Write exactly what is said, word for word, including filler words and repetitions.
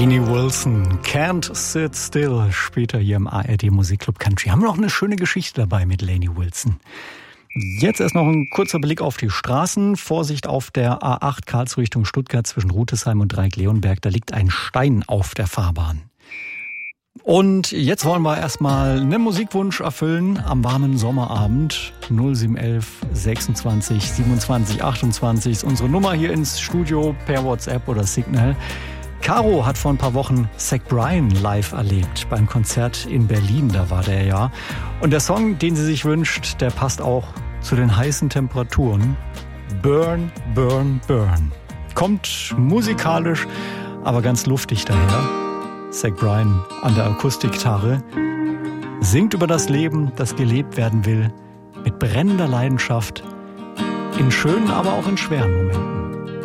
Lainey Wilson, Can't Sit Still, später hier im A R D Musikclub Country. Haben wir noch eine schöne Geschichte dabei mit Lainey Wilson. Jetzt erst noch ein kurzer Blick auf die Straßen. Vorsicht auf der A acht Karlsruhe Richtung Stuttgart zwischen Rütesheim und Dreieck-Leonberg. Da liegt ein Stein auf der Fahrbahn. Und jetzt wollen wir erstmal einen Musikwunsch erfüllen am warmen Sommerabend. null sieben eins eins sechsundzwanzig siebenundzwanzig achtundzwanzig ist unsere Nummer hier ins Studio per WhatsApp oder Signal. Caro hat vor ein paar Wochen Zach Bryan live erlebt beim Konzert in Berlin, da war der ja. Und der Song, den sie sich wünscht, der passt auch zu den heißen Temperaturen. Burn, Burn, Burn. Kommt musikalisch, aber ganz luftig daher. Zach Bryan an der Akustikgitarre singt über das Leben, das gelebt werden will, mit brennender Leidenschaft, in schönen, aber auch in schweren Momenten.